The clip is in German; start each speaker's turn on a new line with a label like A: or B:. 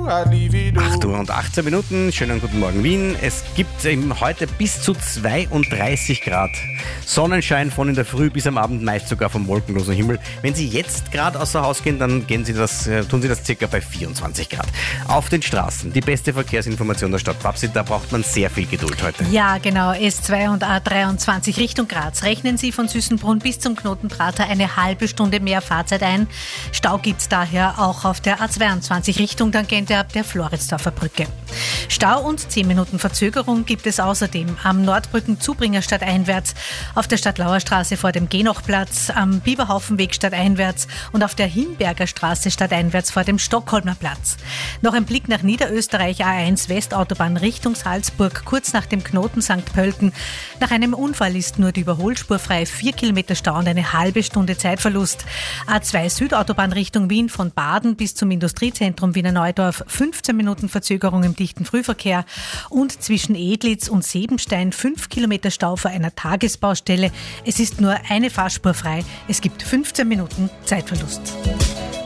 A: 8 Uhr und 18 Minuten. Schönen guten Morgen, Wien. Es gibt eben heute bis zu 32 Grad. Sonnenschein von in der Früh bis am Abend, meist sogar vom wolkenlosen Himmel. Wenn Sie jetzt gerade außer Haus gehen, dann tun Sie das circa bei 24 Grad. Auf den Straßen, die beste Verkehrsinformation der Stadt Babsi, da braucht man sehr viel Geduld heute.
B: Ja, genau. S2 und A23 Richtung Graz. Rechnen Sie von Süßenbrunn bis zum Knoten Prater eine halbe Stunde mehr Fahrzeit ein. Stau gibt es daher auch auf der A22 Richtung Tangente ab der Floridsdorfer Brücke. Stau und 10 Minuten Verzögerung gibt es außerdem am Nordbrücken Zubringer stadteinwärts, auf der Stadtlauer Straße vor dem Genochplatz, am Biberhaufenweg stadteinwärts und auf der Hinberger Straße stadteinwärts vor dem Stockholmer Platz. Noch ein Blick nach Niederösterreich, A1 Westautobahn Richtung Salzburg, kurz nach dem Knoten St. Pölten. Nach einem Unfall ist nur die Überholspur frei, 4 Kilometer Stau und eine halbe Stunde Zeitverlust. A2 Südautobahn Richtung Wien von Baden bis zum Industriezentrum Wiener Neudorf, 15 Minuten Verzögerung im dichten Frühverkehr und zwischen Edlitz und Sebenstein 5 Kilometer Stau vor einer Tagesbaustelle. Es ist nur eine Fahrspur frei. Es gibt 15 Minuten Zeitverlust.